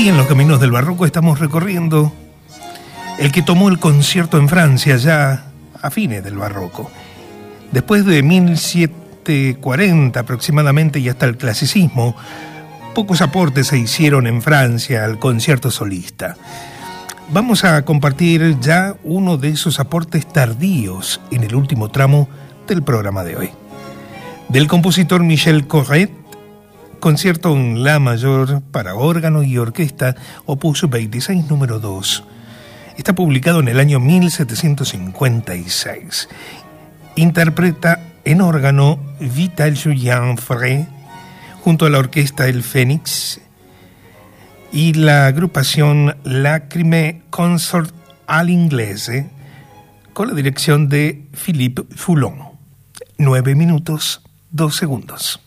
Hoy en los caminos del barroco estamos recorriendo el que tomó el concierto en Francia ya a fines del barroco. Después de 1740 aproximadamente y hasta el clasicismo, pocos aportes se hicieron en Francia al concierto solista. Vamos a compartir ya uno de esos aportes tardíos en el último tramo del programa de hoy. Del compositor Michel Corret, concierto en la mayor para órgano y orquesta, opus 26, número 2. Está publicado en el año 1756. Interpreta en órgano Vital-Julien Frey, junto a la orquesta El Fénix y la agrupación Lacrime Consort à l'Inglaise, con la dirección de Philippe Foulon. 9 minutos, 2 segundos.